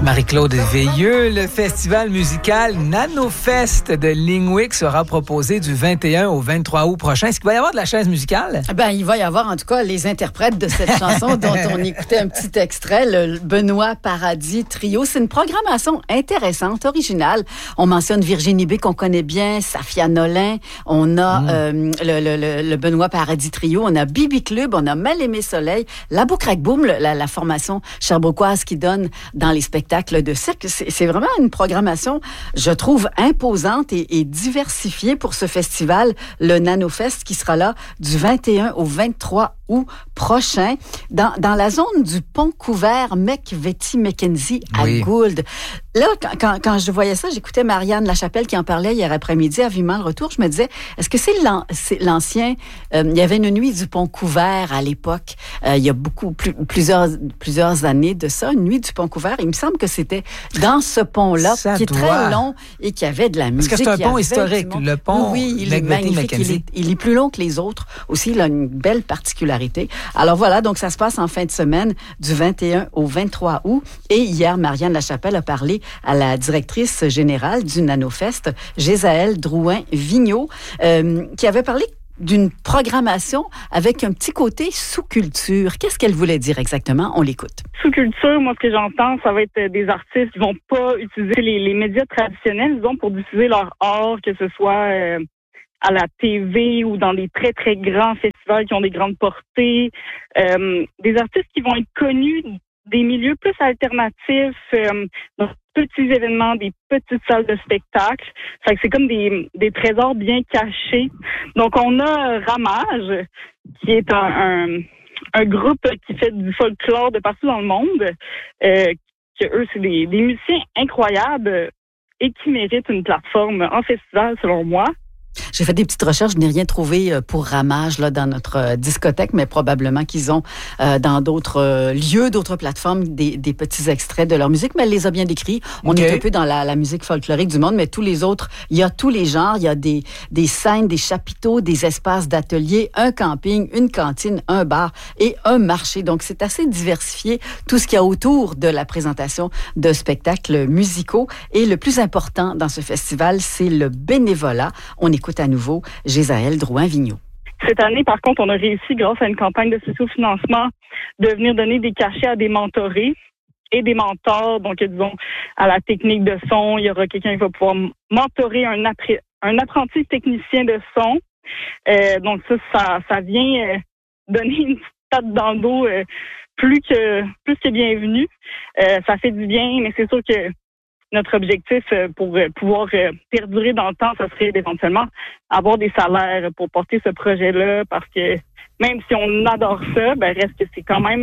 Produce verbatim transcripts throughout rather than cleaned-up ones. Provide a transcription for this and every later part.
Marie-Claude Veilleux, le festival musical NanoFest de Lingwick sera proposé du vingt et un au vingt-trois août prochain. Est-ce qu'il va y avoir de la chaise musicale? Ben, il va y avoir en tout cas les interprètes de cette chanson dont on écoutait un petit extrait, le Benoît Paradis Trio. C'est une programmation intéressante, originale. On mentionne Virginie B qu'on connaît bien, Safia Nolin, on a mm. euh, le, le, le, le Benoît Paradis Trio, on a Bibi Club, on a Mal-Aimé Soleil, la Boucrac Boom, la, la formation sherbrookoise qui donne dans les spectacles de cirque. C'est, c'est vraiment une programmation, je trouve, imposante et, et diversifiée pour ce festival, le NanoFest, qui sera là du vingt et un au vingt-trois août prochain, dans, dans la zone du pont couvert Mec-Véty-Mackenzie à oui. Gould. Là, quand, quand, quand je voyais ça, j'écoutais Marianne Lachapelle qui en parlait hier après-midi à Vivement le Retour. Je me disais, est-ce que c'est, l'an, c'est l'ancien... Euh, il y avait une nuit du pont couvert à l'époque. Euh, il y a beaucoup, plus, plusieurs, plusieurs années de ça, une nuit du pont couvert. Il me semble que c'était dans ce pont-là, ça qui est doit. très long et qui avait de la musique. Parce que c'est un pont historique, le pont oui, il est magnifique. Il est, il est plus long que les autres. Aussi, il a une belle particularité. Alors voilà, donc ça se passe en fin de semaine du vingt et un au vingt-trois août. Et hier, Marianne Lachapelle a parlé à la directrice générale du NanoFest, Gézaël Drouin-Vigneault, euh, qui avait parlé d'une programmation avec un petit côté sous-culture. Qu'est-ce qu'elle voulait dire exactement? On l'écoute. Sous-culture, moi, ce que j'entends, ça va être des artistes qui vont pas utiliser les, les médias traditionnels, disons, pour diffuser leur art, que ce soit euh, à la T V ou dans des très, très grands festivals qui ont des grandes portées. Euh, des artistes qui vont être connus des milieux plus alternatifs, euh, dans petits événements, des petites salles de spectacle. Fait que c'est comme des, des trésors bien cachés. Donc, on a Ramage, qui est un, un, un groupe qui fait du folklore de partout dans le monde, euh, que eux, c'est des, des musiciens incroyables et qui méritent une plateforme en festival, selon moi. J'ai fait des petites recherches, je n'ai rien trouvé pour Ramage là, dans notre discothèque, mais probablement qu'ils ont euh, dans d'autres euh, lieux, d'autres plateformes, des, des petits extraits de leur musique, mais elle les a bien décrits. On okay. est un peu dans la, la musique folklorique du monde, mais tous les autres, il y a tous les genres, il y a des, des scènes, des chapiteaux, des espaces d'atelier, un camping, une cantine, un bar et un marché. Donc, c'est assez diversifié, tout ce qu'il y a autour de la présentation de spectacles musicaux. Et le plus important dans ce festival, c'est le bénévolat. On écoute à nouveau Gézaël Drouin-Vigneault. Cette année, par contre, on a réussi, grâce à une campagne de socio-financement, de venir donner des cachets à des mentorés et des mentors. Donc, disons, à la technique de son, il y aura quelqu'un qui va pouvoir mentorer un, appré- un apprenti technicien de son. Euh, donc, ça, ça, ça vient euh, donner une petite tape dans le dos euh, plus que plus que bienvenue. Euh, ça fait du bien, mais c'est sûr que notre objectif pour pouvoir perdurer dans le temps, ça serait éventuellement avoir des salaires pour porter ce projet-là, parce que même si on adore ça, ben reste que c'est quand même...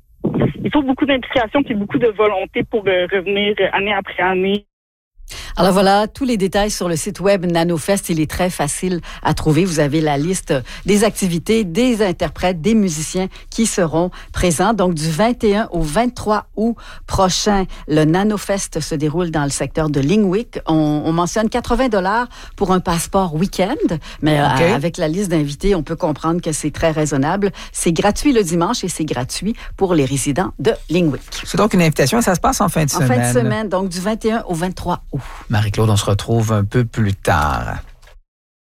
Il faut beaucoup d'implication et beaucoup de volonté pour revenir année après année. Alors voilà, tous les détails sur le site web NanoFest, il est très facile à trouver. Vous avez la liste des activités, des interprètes, des musiciens qui seront présents. Donc du vingt et un au vingt-trois août prochain, le NanoFest se déroule dans le secteur de Lingwick. On, on mentionne quatre-vingts dollars pour un passeport week-end, mais okay. à, avec la liste d'invités, on peut comprendre que c'est très raisonnable. C'est gratuit le dimanche et c'est gratuit pour les résidents de Lingwick. C'est donc une invitation et ça se passe en fin de en semaine. En fin de semaine, donc du vingt et un au vingt-trois août. Marie-Claude, on se retrouve un peu plus tard.